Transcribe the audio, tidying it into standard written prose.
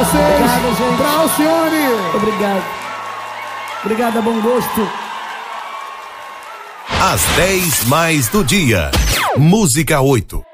vocês. Obrigada, gente. Pra Alcione. Obrigado. Obrigada, bom gosto. Às 10 mais do dia. Música 8.